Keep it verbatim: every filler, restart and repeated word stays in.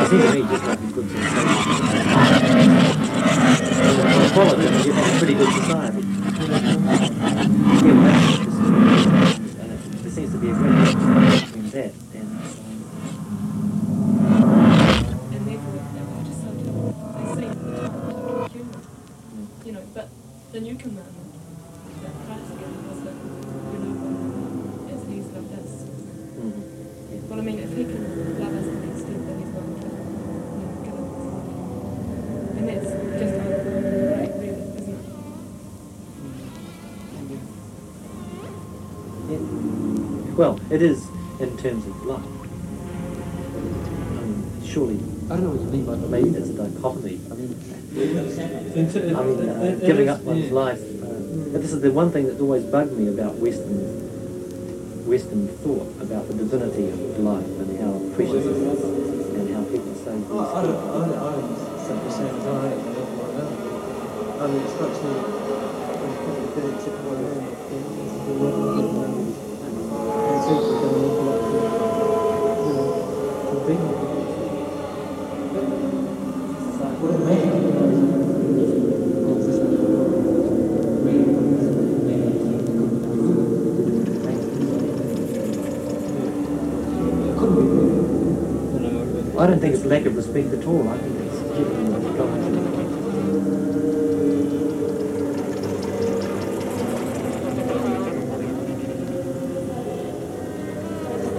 seems to me just like a good sensation. Quality, you have a pretty good society. Yeah, well, that's just, and there seems to be a great difference between that and. And therefore, I just sometimes I see the time human, you know, but the new commandment that Christ gave was that we love one another as He's loved us. Mm-hmm. Yeah. Well, I mean, if He can love us to the extent that He's willing to, you know, give us, and that's just like great, really, isn't it? Yeah. Well, it is in terms of life. I mean, surely. I don't know what you mean by the Maybe there's a dichotomy. I mean, Into, I mean, uh, giving up one's yeah. life. Uh, but this is the one thing that's always bugged me about Western Western thought about the divinity of life and how precious it is, and how people say. Oh, I don't. I don't. I don't think the same as I ain't gonna live like that. I mean, it strikes me when people do it to one end, the world is good now, and people are going to look like, you know, to be like. What it means. I don't think it's lack of respect at all. I think it's giving